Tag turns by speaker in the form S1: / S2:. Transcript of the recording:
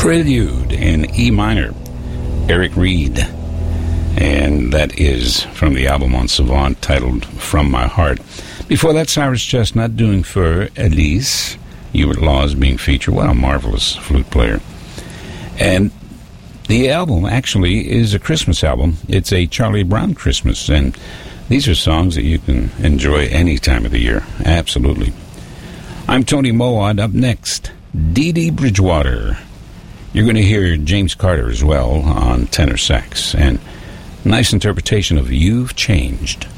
S1: Prelude in E minor, Eric Reed. And that is from the album on Savant titled From My Heart. Before that, Cyrus Chestnut doing For Elise. Hubert Laws being featured. What a marvelous flute player. And the album actually is a Christmas album. It's a Charlie Brown Christmas. And these are songs that you can enjoy any time of the year. Absolutely. I'm Tony Mowat. Up next, Dee Dee Bridgewater. You're going to hear James Carter as well on tenor sax. And nice interpretation of You've Changed.